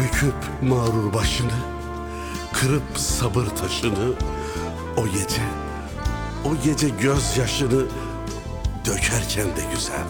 Büküp mağrur başını, kırıp sabır taşını, o gece gözyaşını dökerken de güzel.